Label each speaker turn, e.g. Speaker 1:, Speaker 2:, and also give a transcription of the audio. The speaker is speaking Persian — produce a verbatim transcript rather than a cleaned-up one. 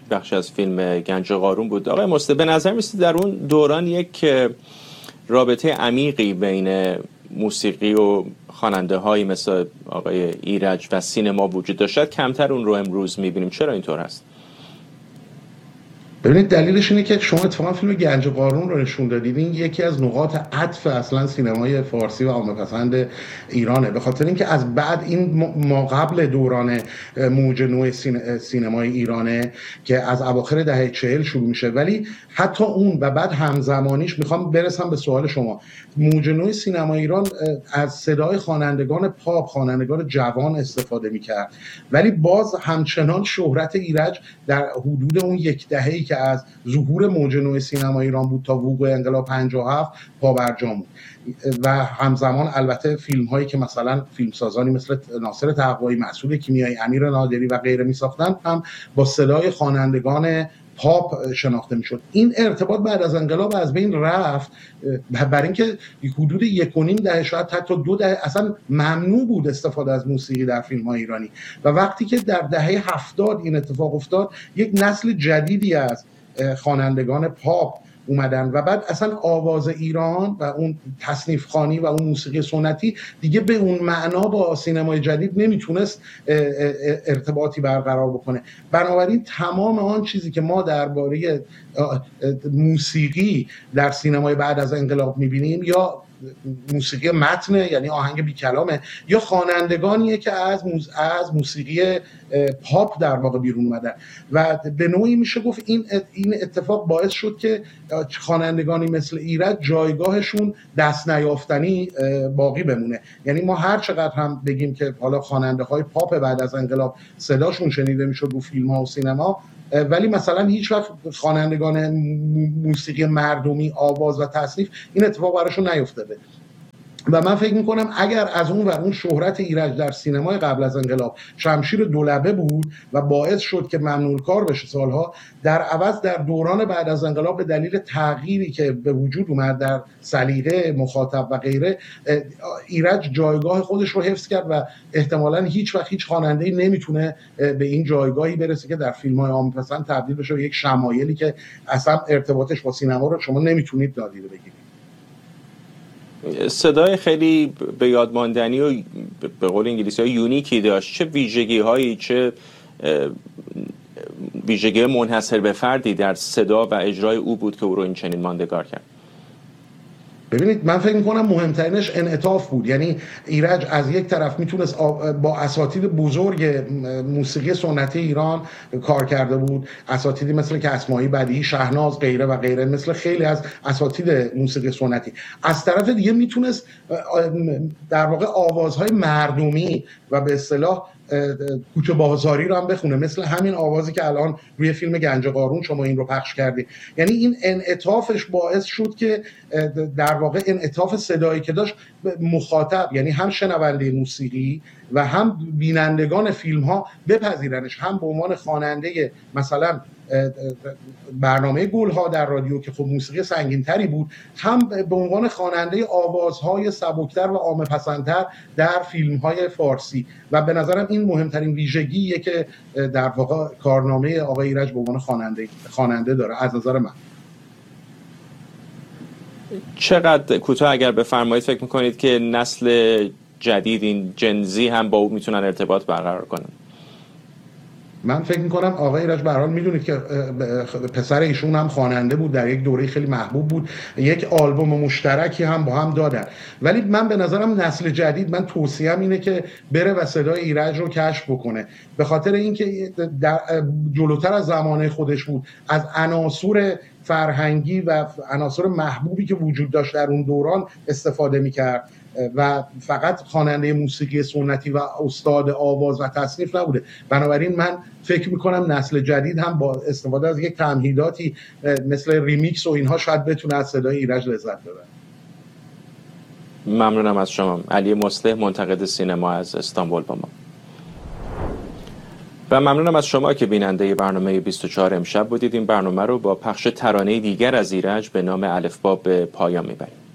Speaker 1: بخش از فیلم گنج قارون بود. آقای مصلح، به نظر میسید در اون دوران یک رابطه عمیقی بین موسیقی و خواننده هایی مثل آقای ایرج و سینما وجود داشت، کمتر اون رو امروز میبینیم. چرا اینطور هست؟
Speaker 2: ببینید دلیلش اینه که شما اتفاقا فیلم گنج قارون رو نشون دادید. این یکی از نقاط عطف اصلا سینمای فارسی و عامه‌پسند ایرانه، به خاطر اینکه از بعد این ما قبل دوران موج نو سینمای ایرانه که از اواخر دهه چهل شروع میشه، ولی حتی اون و بعد همزمانیش میخوام برسم به سوال شما. موج نو سینمای ایران از صدای خوانندگان پاپ، خوانندگان جوان استفاده میکرد، ولی باز همچنان شهرت ایرج در حدود اون یک دهه‌ای که از ظهور موج نو سینما ایران بود تا وقوع انقلاب پنجاه و هفت پابرجا بود. و همزمان البته فیلم هایی که مثلا فیلمسازانی مثل ناصر تقوایی، مسعود کیمیایی، امیر نادری و غیره می ساختن هم با صدای خوانندگان پاپ شناخته میشد. این ارتباط بعد از انقلاب از بین رفت، برای اینکه حدود یک و نیم دهه شاید حتی دو دهه اصلا ممنوع بود استفاده از موسیقی در فیلم های ایرانی. و وقتی که در دهه هفتاد این اتفاق افتاد، یک نسل جدیدی از خوانندگان پاپ اومدن و بعد اصلا آواز ایران و اون تصنیف خوانی و اون موسیقی سنتی دیگه به اون معنا با سینمای جدید نمیتونست ارتباطی برقرار بکنه. بنابراین تمام آن چیزی که ما درباره موسیقی در سینمای بعد از انقلاب میبینیم یا موسیقی متنه، یعنی آهنگ بی کلامه، یا خوانندگانیه که از موز... از موسیقی پاپ در واقع بیرون اومدن. و به نوعی میشه گفت این این اتفاق باعث شد که خوانندگانی مثل ایرج جایگاهشون دست نیافتنی باقی بمونه. یعنی ما هر چقدر هم بگیم که حالا خواننده های پاپ بعد از انقلاب صداشون شنیده میشد رو فیلم ها و سینما، ولی مثلا هیچ وقت خوانندگان موسیقی مردمی، آواز و تصنیف این اتفاق براشون نیفتاده. و من فکر میکنم اگر از اون و اون شهرت ایرج در سینمای قبل از انقلاب شمشیر دولبه بود و باعث شد که ممنوع کار بشه سالها، در عوض در دوران بعد از انقلاب به دلیل تغییری که به وجود اومد در سلیقه مخاطب و غیره، ایرج جایگاه خودش رو حفظ کرد و احتمالاً هیچ وقت هیچ خواننده‌ای نمیتونه به این جایگاهی برسه که در فیلم‌های عامه‌پسند تبدیل بشه به یک شمایلی که اصلا ارتباطش با سینما رو شما نمیتونید نادیده بگیرید.
Speaker 1: صدای خیلی به یاد ماندنی و به قول انگلیسی ها یونیکی داشت. چه ویژگی هایی، چه ویژگی منحصر به فردی در صدا و اجرای او بود که او رو این چنین ماندگار کرد؟
Speaker 2: ببینید من فکر میکنم مهمترینش انعطاف بود. یعنی ایرج از یک طرف میتونست با اساتید بزرگ موسیقی سنتی ایران کار کرده بود، اساتیدی مثل که اسماعیل بدیعی، شهناز، غیره و غیره، مثل خیلی از اساتید موسیقی سنتی. از طرف دیگه میتونست در واقع آوازهای مردمی و به اصطلاح کوچه بازاری رو هم بخونه، مثل همین آوازی که الان روی فیلم گنج قارون شما این رو پخش کردید. یعنی این انعطافش باعث شد که در واقع انعطاف صدایی که داشت مخاطب، یعنی هم شنونده موسیقی و هم بینندگان فیلم ها بپذیرنش، هم به عنوان خواننده مثلا برنامه گلها در رادیو که خب موسیقی سنگین‌تری بود، هم به عنوان خواننده آوازهای سبکتر و عامه‌پسندتر در فیلم‌های فارسی. و به نظرم این مهمترین ویژگیه که در واقع کارنامه آقای ایرج به عنوان خواننده خواننده داره از نظر من.
Speaker 1: چقدر کوتاه اگر بفرمایید فکر میکنید که نسل جدید، این جنزی، هم با او میتونن ارتباط برقرار کنن؟
Speaker 2: من فکر میکنم آقای ایرج به هر حال میدونید که پسر ایشون هم خواننده بود، در یک دوره خیلی محبوب بود، یک آلبوم مشترکی هم با هم دادن. ولی من به نظرم نسل جدید، من توصیه‌ام اینه که بره و صدای ایرج رو کشف بکنه، به خاطر اینکه در جلوتر از زمانه خودش بود، از عناصر فرهنگی و عناصر محبوبی که وجود داشت در اون دوران استفاده میکرد و فقط خواننده موسیقی سنتی و استاد آواز و تصنیف نبوده. بنابراین من فکر میکنم نسل جدید هم با استفاده از یک تمهیداتی مثل ریمیکس و اینها شاید بتونه از صدای ایرج لذت ببره.
Speaker 1: ممنونم از شما. علی مصلح، منتقد سینما از استانبول با ما. و ممنونم از شما که بیننده برنامه بیست و چهار امشب بودید. این برنامه رو با پخش ترانه دیگر از ایرج به نام الفبا به پایان میبریم.